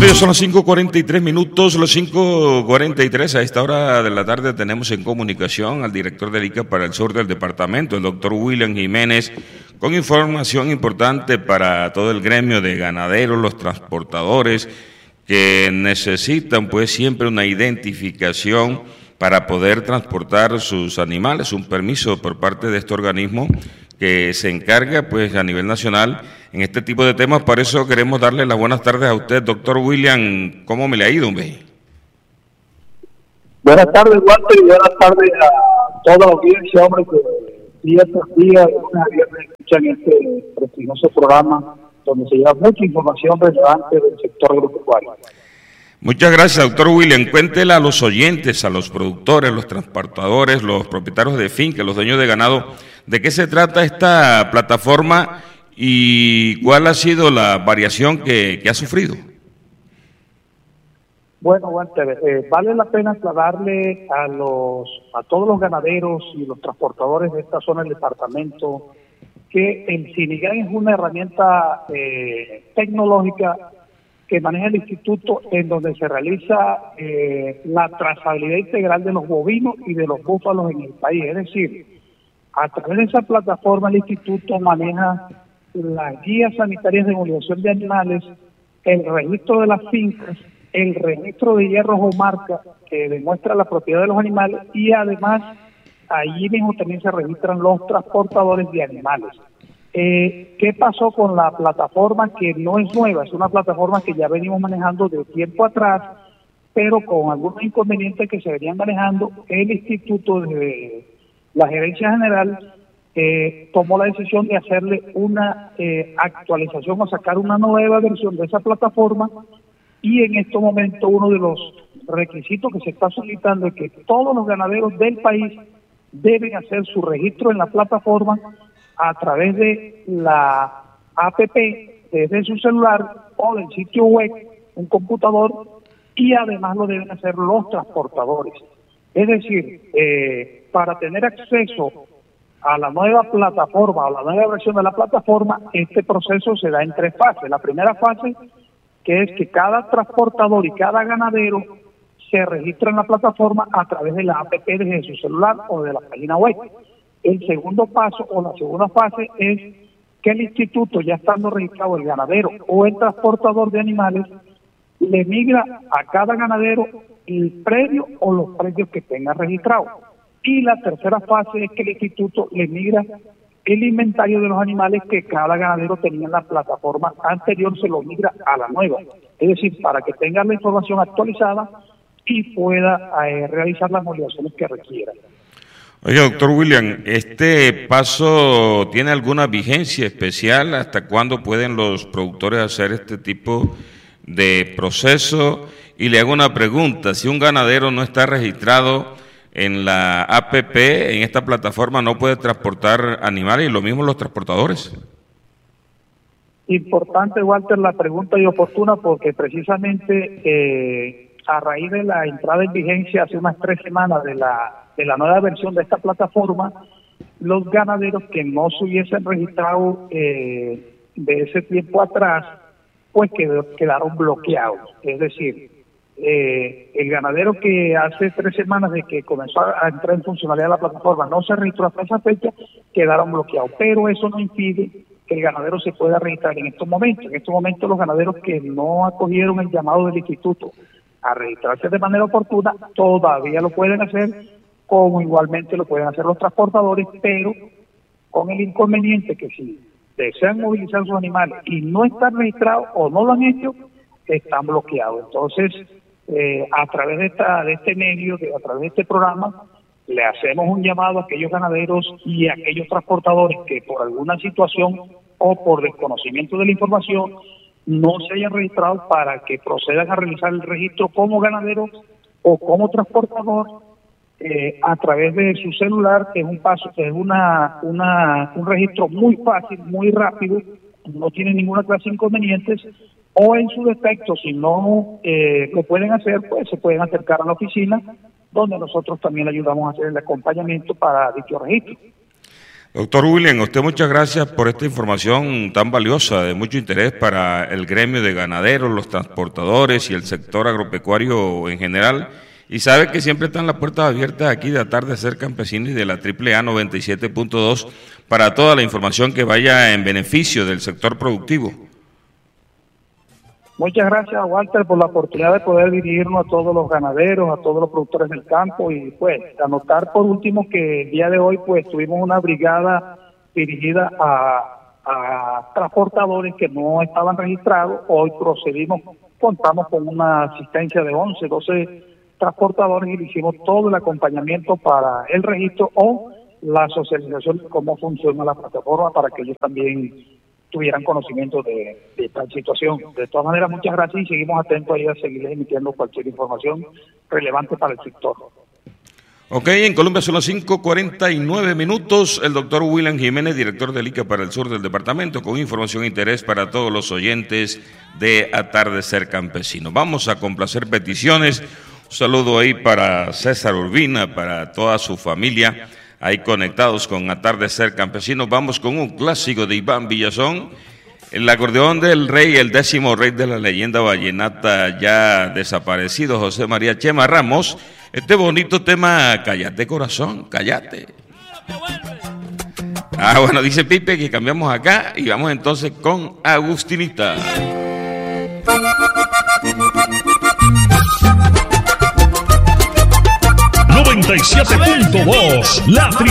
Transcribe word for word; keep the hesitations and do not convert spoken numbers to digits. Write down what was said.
ya son las cinco cuarenta y tres minutos, las cinco cuarenta y tres. A esta hora de la tarde tenemos en comunicación al director del I C A para el sur del departamento, el doctor William Jiménez, con información importante para todo el gremio de ganaderos, los transportadores, que necesitan pues siempre una identificación para poder transportar sus animales, un permiso por parte de este organismo que se encarga pues a nivel nacional en este tipo de temas. Por eso queremos darle las buenas tardes a usted, doctor William. ¿Cómo me le ha ido, hombre? Buenas tardes, Walter, y buenas tardes a toda la audiencia, hombre, que día tras día, de lunes a viernes, escuchan este prestigioso programa donde se lleva mucha información relevante del sector agropecuario. Muchas gracias, doctor William. Cuéntele a los oyentes, a los productores, los transportadores, los propietarios de finca, los dueños de ganado, de qué se trata esta plataforma y cuál ha sido la variación que, que ha sufrido. Bueno, Walter, eh, vale la pena aclararle a los a todos los ganaderos y los transportadores de esta zona del departamento que el Sinigan es una herramienta eh, tecnológica que maneja el instituto, en donde se realiza eh, la trazabilidad integral de los bovinos y de los búfalos en el país. Es decir, a través de esa plataforma el instituto maneja las guías sanitarias de movilización de animales, el registro de las fincas, el registro de hierros o marcas que demuestra la propiedad de los animales, y además allí mismo también se registran los transportadores de animales. Eh, ¿Qué pasó con la plataforma? Que no es nueva, es una plataforma que ya venimos manejando de tiempo atrás, pero con algunos inconvenientes que se venían manejando. El instituto de la gerencia general eh, tomó la decisión de hacerle una eh, actualización o sacar una nueva versión de esa plataforma, y en este momento uno de los requisitos que se está solicitando es que todos los ganaderos del país deben hacer su registro en la plataforma a través de la app, desde su celular o del sitio web, un computador, y además lo deben hacer los transportadores. Es decir, eh, para tener acceso a la nueva plataforma, a la nueva versión de la plataforma, este proceso se da en tres fases. La primera fase, que es que cada transportador y cada ganadero se registra en la plataforma a través de la app desde su celular o de la página web. El segundo paso o la segunda fase es que el instituto, ya estando registrado el ganadero o el transportador de animales, le migra a cada ganadero el predio o los predios que tenga registrado. Y la tercera fase es que el instituto le migra el inventario de los animales que cada ganadero tenía en la plataforma anterior, se lo migra a la nueva. Es decir, para que tenga la información actualizada y pueda eh, realizar las movilizaciones que requiera. Oye, doctor William, ¿este paso tiene alguna vigencia especial? ¿Hasta cuándo pueden los productores hacer este tipo de proceso? Y le hago una pregunta: si un ganadero no está registrado en la app, en esta plataforma, ¿no puede transportar animales? Y lo mismo los transportadores. Importante, Walter, la pregunta y oportuna, porque precisamente eh, a raíz de la entrada en vigencia hace unas tres semanas de la de la nueva versión de esta plataforma, los ganaderos que no se hubiesen registrado eh, de ese tiempo atrás, pues quedó, quedaron bloqueados. Es decir, eh, el ganadero que hace tres semanas de que comenzó a entrar en funcionalidad la plataforma no se registró hasta esa fecha, quedaron bloqueados. Pero eso no impide que el ganadero se pueda registrar en estos momentos. En estos momentos los ganaderos que no acogieron el llamado del instituto a registrarse de manera oportuna todavía lo pueden hacer, como igualmente lo pueden hacer los transportadores, pero con el inconveniente que si desean movilizar sus animales y no están registrados o no lo han hecho, están bloqueados. Entonces, eh, a través de esta de este medio, de, a través de este programa, le hacemos un llamado a aquellos ganaderos y a aquellos transportadores que por alguna situación o por desconocimiento de la información no se hayan registrado, para que procedan a realizar el registro como ganadero o como transportador, Eh, a través de su celular, que es un paso, que es una, una un registro muy fácil, muy rápido, no tiene ninguna clase de inconvenientes, o en su defecto, si no eh, lo pueden hacer, pues se pueden acercar a la oficina, donde nosotros también le ayudamos a hacer el acompañamiento para dicho registro. Doctor William, a usted muchas gracias por esta información tan valiosa, de mucho interés para el gremio de ganaderos, los transportadores y el sector agropecuario en general. Y sabe que siempre están las puertas abiertas aquí de Atardecer Campesino y de la Triple A noventa y siete punto dos para toda la información que vaya en beneficio del sector productivo. Muchas gracias, Walter, por la oportunidad de poder dirigirnos a todos los ganaderos, a todos los productores del campo y pues anotar por último que el día de hoy pues tuvimos una brigada dirigida a, a transportadores que no estaban registrados. Hoy procedimos, contamos con una asistencia de once, doce transportadores y le hicimos todo el acompañamiento para el registro o la socialización de cómo funciona la plataforma para que ellos también tuvieran conocimiento de, de tal situación. De todas maneras, muchas gracias y seguimos atentos ahí a seguirles emitiendo cualquier información relevante para el sector. Ok, en Colombia son las cinco cuarenta y nueve minutos. El doctor William Jiménez, director del I C A para el sur del departamento, con información e interés para todos los oyentes de Atardecer Campesino. Vamos a complacer peticiones. Un saludo ahí para César Urbina, para toda su familia, ahí conectados con Atardecer Campesino. Vamos con un clásico de Iván Villazón, el acordeón del rey, el décimo rey de la leyenda vallenata ya desaparecido, José María Chema Ramos. Este bonito tema, Cállate Corazón, cállate. Ah, bueno, dice Pipe que cambiamos acá y vamos entonces con Agustinita. noventa y siete punto dos, la